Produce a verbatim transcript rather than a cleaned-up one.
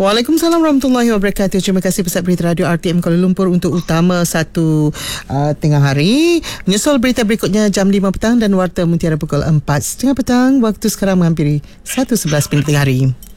Waalaikumsalam warahmatullahi wabarakatuh. Terima kasih Pusat Berita Radio R T M Kuala Lumpur untuk utama satu uh, tengah hari. Menyusul berita berikutnya jam lima petang dan Warta Mutiara pukul empat setengah petang. Waktu sekarang menghampiri satu sebelas minit tengah hari.